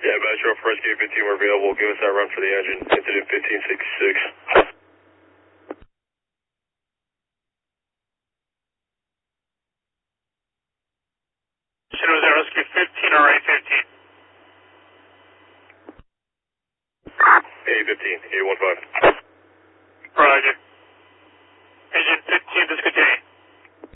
Yeah, Metro for Rescue 15, we're available. Give us that run for the engine. Incident 1566. Was that Rescue 15 or A15? A15, A15. Roger.